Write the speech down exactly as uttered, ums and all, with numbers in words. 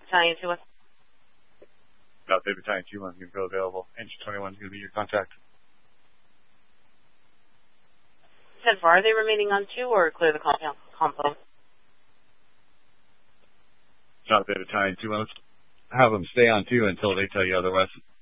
Battalion two one. South Bay Battalion two one is going to go available. Engine twenty-one is going to be your contact. ten four, are they remaining on two or clear the compound? compound? South Bay Battalion two one, let's have them stay on two until they tell you otherwise.